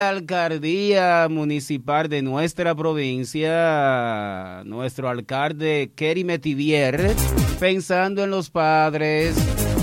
Alcaldía municipal de nuestra provincia, nuestro alcalde Kerry Metivier, pensando en los padres.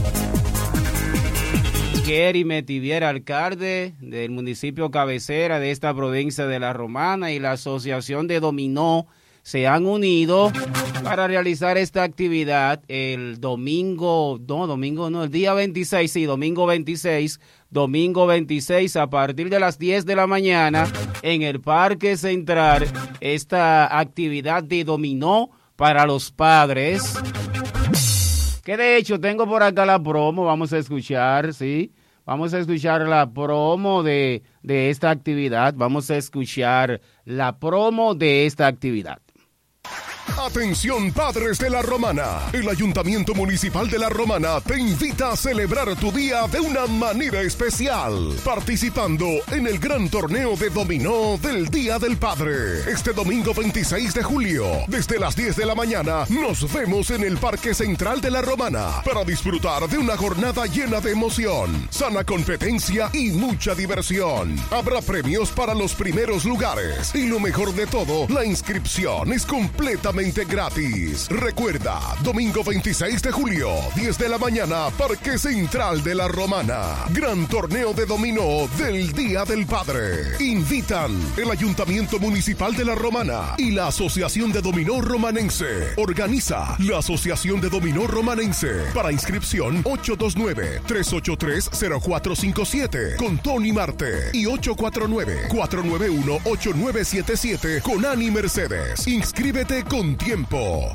Kerry Metivier, alcalde del municipio cabecera de esta provincia de La Romana, y la Asociación de Dominó se han unido para realizar esta actividad el domingo, el día 26, sí, domingo 26 a partir de las 10 de la mañana en el Parque Central, esta actividad de dominó para los padres. Que de hecho tengo por acá la promo, vamos a escuchar, ¿sí? Vamos a escuchar la promo de esta actividad, vamos a escuchar la promo de esta actividad. Atención, padres de La Romana. El Ayuntamiento Municipal de La Romana te invita a celebrar tu día de una manera especial, participando en el gran torneo de dominó del Día del Padre. Este domingo 26 de julio, desde las 10 de la mañana, nos vemos en el Parque Central de La Romana para disfrutar de una jornada llena de emoción, sana competencia y mucha diversión. Habrá premios para los primeros lugares y lo mejor de todo, la inscripción es completamente gratis. Recuerda, domingo 26 de julio, 10 de la mañana, Parque Central de La Romana. Gran torneo de dominó del Día del Padre. Invitan el Ayuntamiento Municipal de La Romana y la Asociación de Dominó Romanense. Organiza la Asociación de Dominó Romanense. Para inscripción, 829-383-0457 con Tony Marte y 849-491-8977 con Ani Mercedes. Inscríbete con tiempo.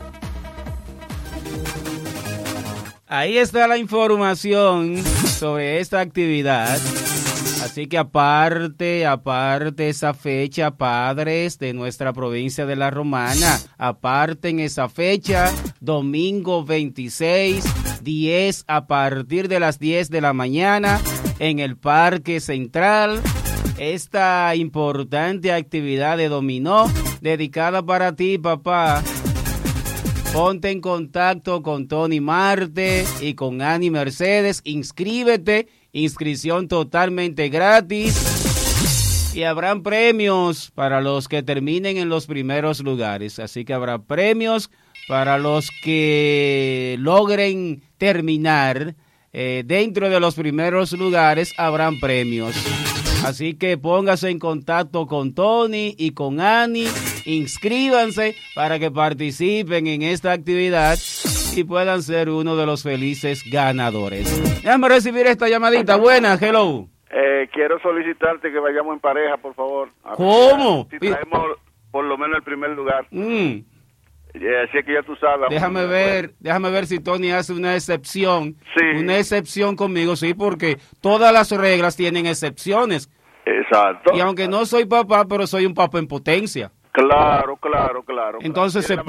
Ahí está la información sobre esta actividad. Así que aparte esa fecha, padres de nuestra provincia de La Romana, aparten esa fecha, domingo 26, 10 a partir de las 10 de la mañana en el Parque Central. Esta importante actividad de dominó dedicada para ti, papá. Ponte en contacto con Tony Marte y con Ani Mercedes. Inscríbete, inscripción totalmente gratis. Y habrán premios para los que terminen en los primeros lugares. Así que habrá premios para los que logren terminar dentro de los primeros lugares. Habrán premios. Así que póngase en contacto con Tony y con Ani, inscríbanse para que participen en esta actividad y puedan ser uno de los felices ganadores. Déjame recibir esta llamadita. Buenas, hello. Quiero solicitarte que vayamos en pareja, por favor. ¿Cómo? Si traemos por lo menos el primer lugar. Así es que ya tú sabes. Déjame ver si Tony hace una excepción. Sí. Una excepción conmigo, sí, porque todas las reglas tienen excepciones. Exacto. Y aunque no soy papá, pero soy un papá en potencia. Claro. Entonces se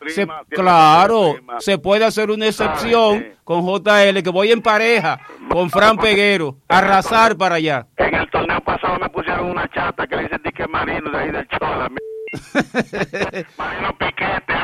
puede hacer una excepción con JL, que voy en pareja con Fran Peguero, arrasar para allá. En el torneo pasado me pusieron una chata que le dicen que Marino de ahí del Chola. Marino Piquete.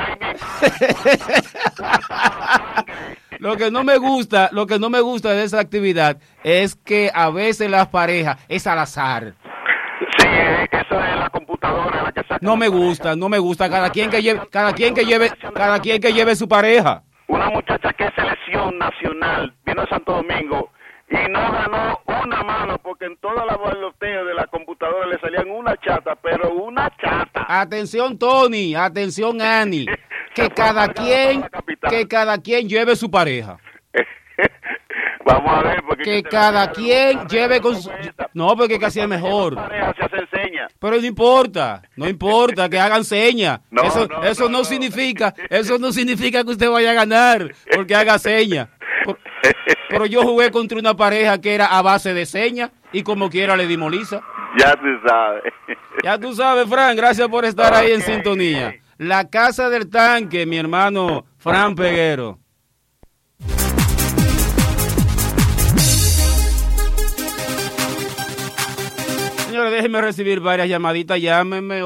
Lo que no me gusta de esa actividad es que a veces las parejas es al azar. Sí, eso es la computadora la que saca. No me gusta. Cada quien que lleve su pareja. Una muchacha que es selección nacional vino a Santo Domingo y no ganó una mano porque en toda la baloteo de la computadora le salían una chata, pero una chata. Atención Tony, atención Ani, que cada quien lleve su pareja. Vamos a ver, porque que cada quien lleve con su... No, porque casi es mejor. Pareja se hace seña. Pero no importa que hagan seña. Eso no significa que usted vaya a ganar porque haga seña. Pero yo jugué contra una pareja que era a base de señas y como quiera le dimos lisa. Ya tú sabes. Ya tú sabes, Fran, gracias por estar ahí en sintonía. La Casa del Tanque, mi hermano Fran Peguero. Señores, déjenme recibir varias llamaditas. Llámenme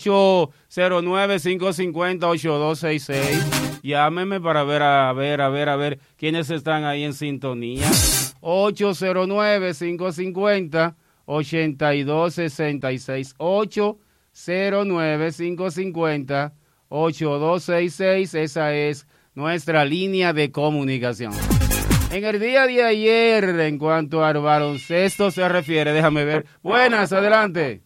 809-550-8266. Llámenme para ver quiénes están ahí en sintonía. 809-550 8266 809-550-8266. Esa es nuestra línea de comunicación. En el día de ayer, en cuanto al baloncesto se refiere, déjame ver. Buenas, adelante.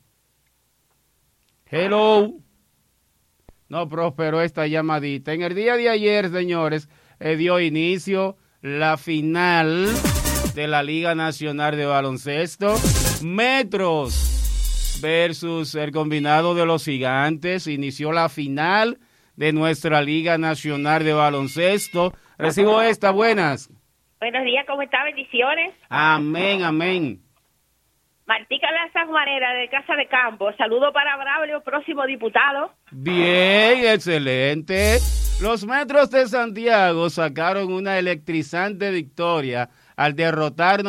Hello. No prosperó esta llamadita. En el día de ayer, señores, dio inicio la final de la Liga Nacional de Baloncesto. Metros versus el combinado de los Gigantes. Inició la final de nuestra Liga Nacional de Baloncesto. Recibo esta, buenas. Buenos días, ¿cómo está? Bendiciones. Amén, amén. Martica la Sanjuanera de Casa de Campo. Saludo para Braulio, próximo diputado. Bien, excelente. Los Metros de Santiago sacaron una electrizante victoria al derrotar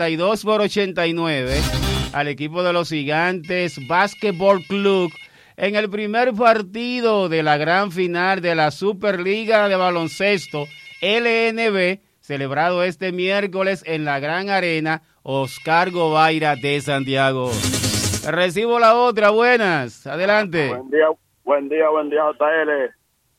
92-89 al equipo de los Gigantes Basketball Club en el primer partido de la gran final de la Superliga de Baloncesto LNB, celebrado este miércoles en la Gran Arena Oscar Govaira de Santiago. Recibo la otra, buenas, adelante. Buen día, JL.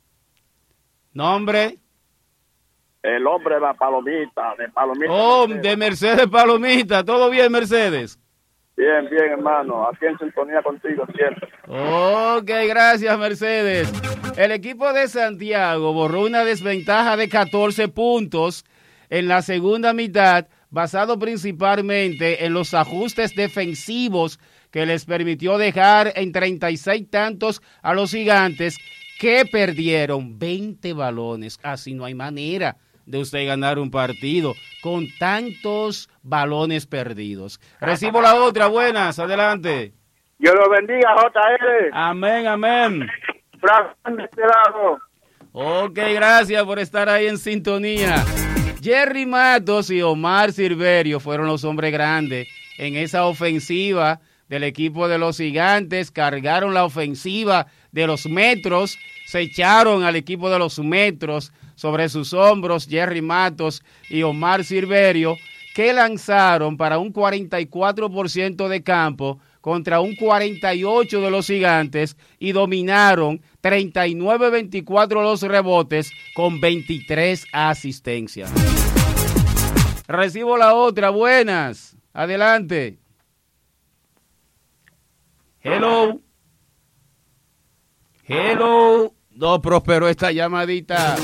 ¿Nombre? El hombre de la Palomita, Oh, de Mercedes Palomita, ¿todo bien, Mercedes? Bien, hermano, aquí en sintonía contigo siempre. Ok, gracias, Mercedes. El equipo de Santiago borró una desventaja de 14 puntos en la segunda mitad, basado principalmente en los ajustes defensivos que les permitió dejar en 36 tantos a los Gigantes, que perdieron 20 balones. Así no hay manera de usted ganar un partido con tantos balones perdidos. Recibo la otra, buenas, adelante. Dios lo bendiga, JL. Amén, amén. De este lado. Ok, gracias por estar ahí en sintonía. Jerry Matos y Omar Silverio fueron los hombres grandes en esa ofensiva del equipo de los Gigantes. Cargaron la ofensiva de los Metros, se echaron al equipo de los Metros sobre sus hombros. Jerry Matos y Omar Silverio, que lanzaron para un 44% de campo contra un 48% de los Gigantes y dominaron 39-24 los rebotes con 23 asistencias. Recibo la otra, buenas, adelante. Hello. No prosperó esta llamadita.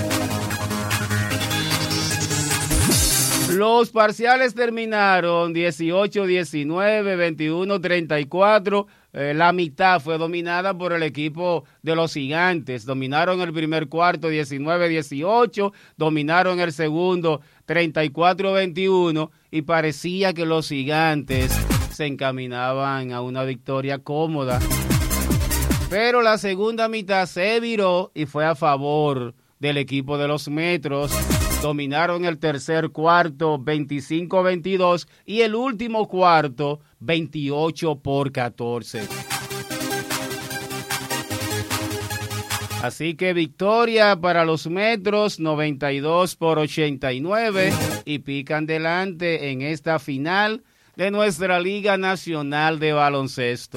Los parciales terminaron 18-19, 21-34. La mitad fue dominada por el equipo de los Gigantes. Dominaron el primer cuarto 19-18, dominaron el segundo 34-21 y parecía que los Gigantes se encaminaban a una victoria cómoda. Pero la segunda mitad se viró y fue a favor del equipo de los Metros. Dominaron el tercer cuarto 25-22 y el último cuarto 28-14. Así que victoria para los Metros 92-89 y pican delante en esta final de nuestra Liga Nacional de Baloncesto.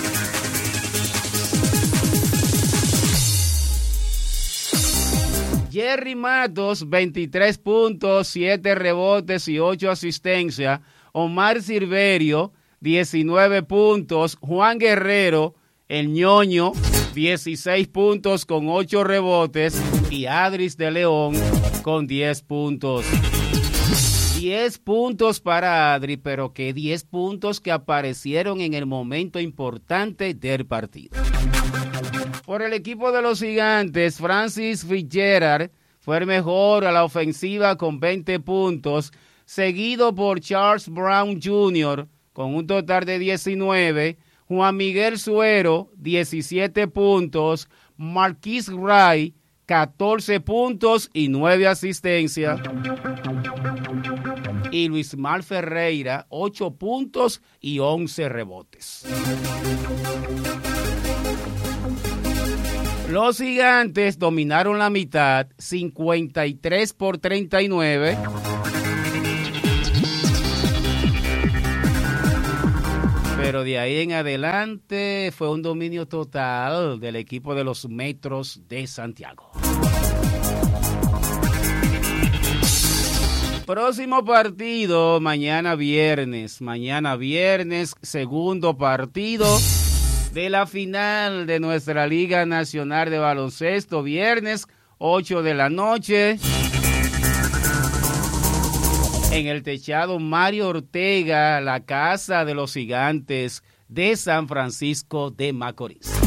Jerry Matos, 23 puntos, 7 rebotes y 8 asistencias. Omar Silverio, 19 puntos. Juan Guerrero, el ñoño, 16 puntos con 8 rebotes. Y Adris de León con 10 puntos. 10 puntos para Adri, pero que 10 puntos que aparecieron en el momento importante del partido. Por el equipo de los Gigantes, Francis Fitzgerald fue el mejor a la ofensiva con 20 puntos, seguido por Charles Brown Jr. con un total de 19, Juan Miguel Suero, 17 puntos, Marquis Wright, 14 puntos y 9 asistencias, y Luis Mal Ferreira, 8 puntos y 11 rebotes. Los Gigantes dominaron la mitad, 53-39. pero de ahí en adelante fue un dominio total del equipo de los Metros de Santiago. Próximo partido, mañana viernes, segundo partido de la final de nuestra Liga Nacional de Baloncesto, viernes 8 de la noche, en el techado Mario Ortega, la casa de los Gigantes de San Francisco de Macorís.